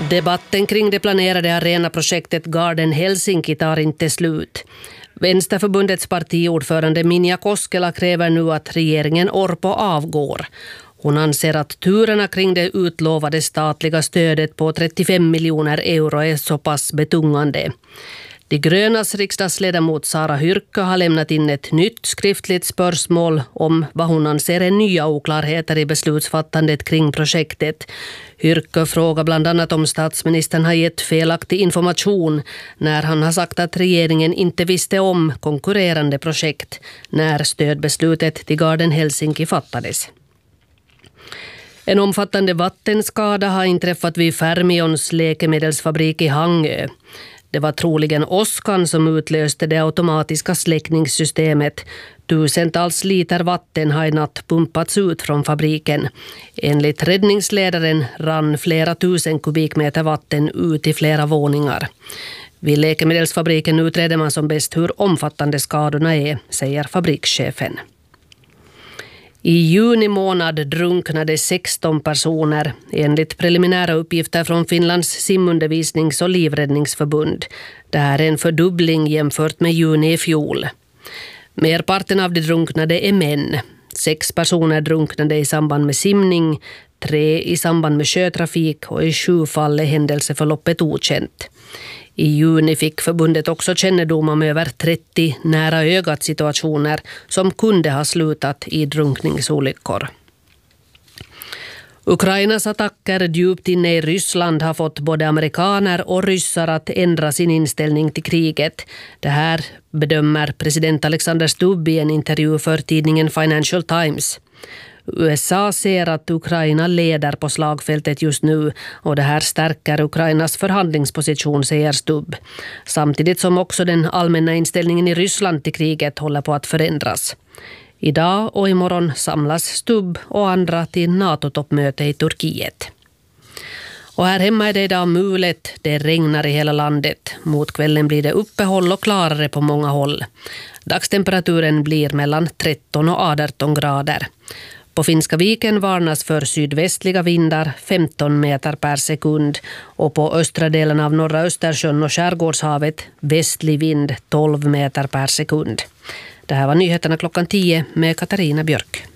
Debatten kring det planerade arenaprojektet Garden Helsinki tar inte slut. Vänsterförbundets partiordförande Minja Koskela kräver nu att regeringen Orpo avgår. Hon anser att turerna kring det utlovade statliga stödet på 35 miljoner euro är så pass betungande. De grönas riksdagsledamot Sara Hyrkkö har lämnat in ett nytt skriftligt spörsmål om vad hon anser är nya oklarheter i beslutsfattandet kring projektet. Hyrkkö frågar bland annat om statsministern har gett felaktig information när han har sagt att regeringen inte visste om konkurrerande projekt när stödbeslutet till Garden Helsinki fattades. En omfattande vattenskada har inträffat vid Fermions läkemedelsfabrik i Hangö. Det var troligen åskan som utlöste det automatiska släckningssystemet. Tusentals liter vatten har i natt pumpats ut från fabriken. Enligt räddningsledaren rann flera tusen kubikmeter vatten ut i flera våningar. Vid läkemedelsfabriken utreder man som bäst hur omfattande skadorna är, säger fabrikschefen. I juni månad drunknade 16 personer, enligt preliminära uppgifter från Finlands simundervisnings- och livräddningsförbund. Det här är en fördubbling jämfört med juni i fjol. Merparten av de drunknade är män. 6 personer drunknade i samband med simning, 3 i samband med sjötrafik och i 7 fall är händelseförloppet okänt. I juni fick förbundet också kännedom om över 30 nära ögat situationer som kunde ha slutat i drunkningsolyckor. Ukrainas attacker djupt inne i Ryssland har fått både amerikaner och ryssar att ändra sin inställning till kriget. Det här bedömer president Alexander Stubb i en intervju för tidningen Financial Times. USA ser att Ukraina leder på slagfältet just nu och det här stärker Ukrainas förhandlingsposition, säger Stubb. Samtidigt som också den allmänna inställningen i Ryssland till kriget håller på att förändras. Idag och imorgon samlas Stubb och andra till NATO-toppmöte i Turkiet. Och här hemma är det idag mulet, det regnar i hela landet. Mot kvällen blir det uppehåll och klarare på många håll. Dagstemperaturen blir mellan 13 och 18 grader. På Finska viken varnas för sydvästliga vindar 15 meter per sekund och på östra delen av norra Östersjön och Skärgårdshavet västlig vind 12 meter per sekund. Det här var nyheterna klockan 10 med Katarina Björk.